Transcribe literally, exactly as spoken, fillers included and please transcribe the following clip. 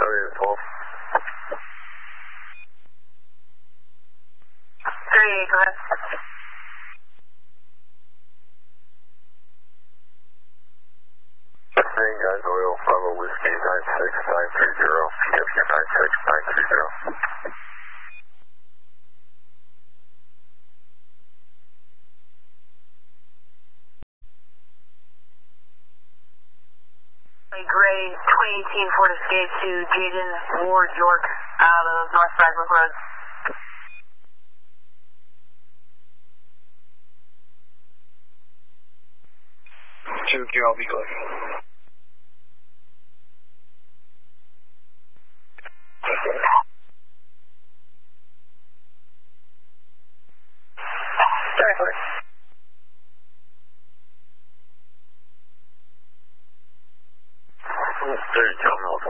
Area twelve. thirty-eight, go ahead. Hey guys, oil Bravo Whiskey nine six nine three zero, P W nine six nine three zero. Gray, twenty eighteen Ford Escape to Jaden Ward York out of North Fragment Road. two Q, I'll be good. Sorry, Ford. There you go,